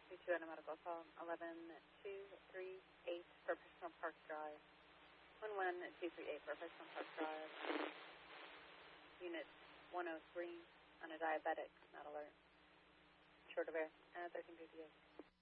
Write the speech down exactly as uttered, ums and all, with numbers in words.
two two on a medical call, eleven two three eight for Personal Park Drive. one one two three eight for Personal Park Drive. Unit one oh three on a diabetic, not alert. Short of air, uh, thirteen fifty-eight.